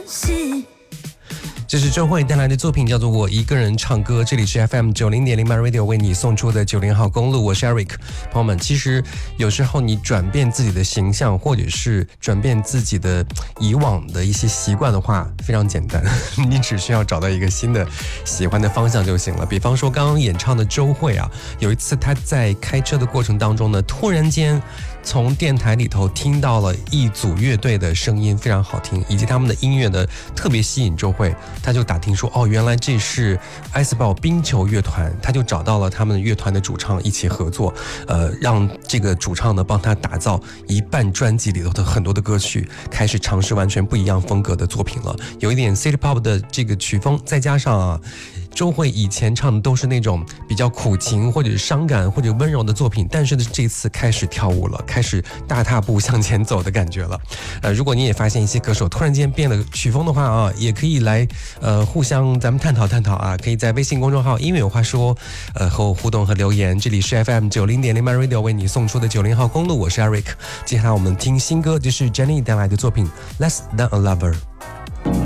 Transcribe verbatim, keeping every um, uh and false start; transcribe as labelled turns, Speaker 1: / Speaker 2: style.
Speaker 1: 这是周蕙带来的作品，叫做《我一个人唱歌》。这里是 F M 九零点零 My Radio 为你送出的九零号公路，我是 Eric。朋友们，其实有时候你转变自己的形象，或者是转变自己的以往的一些习惯的话，非常简单，你只需要找到一个新的喜欢的方向就行了。比方说刚刚演唱的周蕙啊，有一次她在开车的过程当中呢，突然间从电台里头听到了一组乐队的声音，非常好听，以及他们的音乐呢特别吸引周蕙。他就打听说，哦，原来这是艾斯堡冰球乐团，他就找到了他们乐团的主唱一起合作，呃，让这个主唱呢帮他打造一半专辑里头的很多的歌曲，开始尝试完全不一样风格的作品了，有一点 City Pop 的这个曲风，再加上啊。周蕙以前唱的都是那种比较苦情或者伤感或者温柔的作品，但是呢这次开始跳舞了，开始大踏步向前走的感觉了。呃，如果你也发现一些歌手突然间变了曲风的话啊，也可以来呃互相咱们探讨探讨啊，可以在微信公众号音乐有话说呃和我互动和留言。这里是 F M 九零点零 My Radio 为你送出的九零号公路，我是 Eric。接下来我们听新歌，就是 Jenny 带来的作品 Less Than a Lover。